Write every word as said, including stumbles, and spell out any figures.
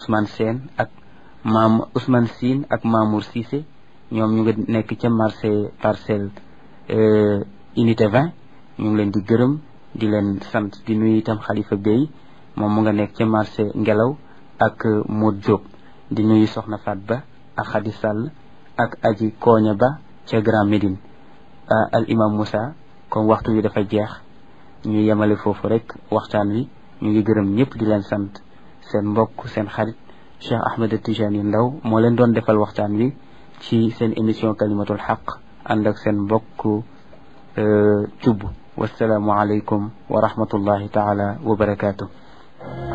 Ousmane Sène ak maam Ousmane Sine ak Mamour Cissé ñoom ñu ngi nekk ca marché parcelle unité vingt ñu ngi leen di gërëm di leen sant di nuyu itam Khalifa Bey moom mu nga nekk ca marché Ngelaw ak Modou Diop di nuyu Soxna Fat Ba ak Khady Sall ak Aji Koña Ba ca Grand Médine al imam Moussa comme waxtu wi dafa jeex ñu yemale foofu rek waxtaan wi ñu ngi gërëm ñëpp di leen sant seen mbokk seen xarit Cheikh Ahmed Tijani Ndaw moo leen doon defal waxtaan wi ci seen émission kalimatul xaq ànd ak seen mbokk Thioub wasalaamu aleykum wa rahmatullahi taala wa barakaatu.